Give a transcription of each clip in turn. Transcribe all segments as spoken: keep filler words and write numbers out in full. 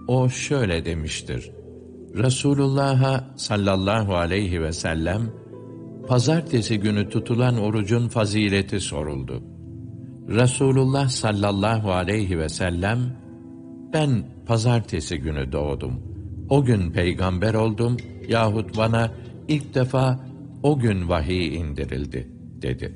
O şöyle demiştir: Resulullah'a sallallahu aleyhi ve sellem, pazartesi günü tutulan orucun fazileti soruldu. Resulullah sallallahu aleyhi ve sellem, ben pazartesi günü doğdum, o gün peygamber oldum yahut bana ilk defa o gün vahiy indirildi dedi.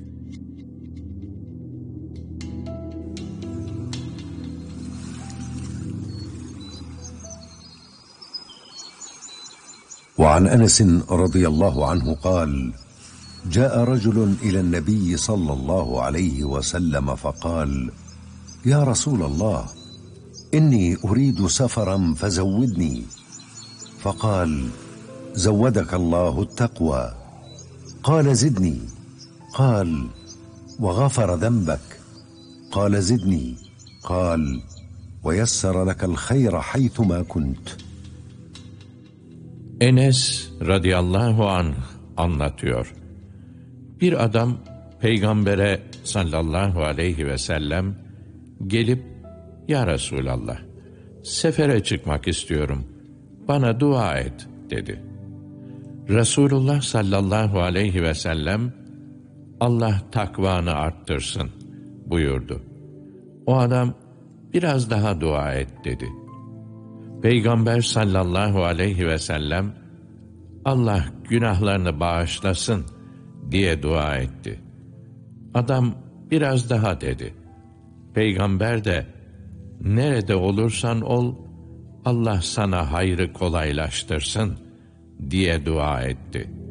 وعن أنس رضي الله عنه قال: جاء رجل إلى النبي صلى الله عليه وسلم فقال: يا رسول الله، إني أريد سفرا فزودني. فقال: زودك الله التقوى. قال: زدني. قال: وغفر ذنبك. قال: زدني. قال: ويسر لك الخير حيثما كنت. Enes radıyallahu anh anlatıyor. Bir adam peygambere sallallahu aleyhi ve sellem gelip, ya Resulallah, sefere çıkmak istiyorum, bana dua et dedi. Resulullah sallallahu aleyhi ve sellem, Allah takvanı arttırsın buyurdu. O adam, biraz daha dua et dedi. Peygamber sallallahu aleyhi ve sellem, Allah günahlarını bağışlasın diye dua etti. Adam biraz daha dedi. Peygamber de, nerede olursan ol, Allah sana hayrı kolaylaştırsın diye dua etti.